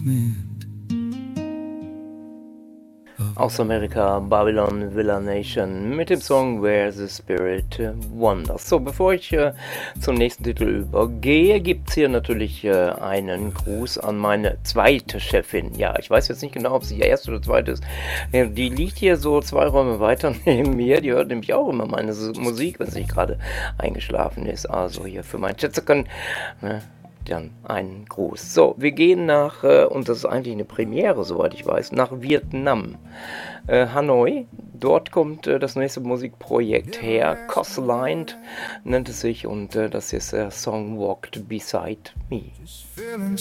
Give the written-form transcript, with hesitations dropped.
Aus Amerika, Babylon Villa Nation mit dem Song Where the Spirit Wanders. So, bevor ich zum nächsten Titel übergehe, gibt es hier natürlich einen Gruß an meine zweite Chefin. Ja, ich weiß jetzt nicht genau, ob sie erste oder zweite ist. Die liegt hier so 2 Räume weiter neben mir. Die hört nämlich auch immer meine Musik, wenn sie nicht gerade eingeschlafen ist. Also hier für meinen Schätzchen. Dann einen Gruß. So, wir gehen nach, und das ist eigentlich eine Premiere, soweit ich weiß, nach Vietnam. Hanoi, dort kommt das nächste Musikprojekt her. Cosline nennt es sich und das ist der Song Walked Beside Me.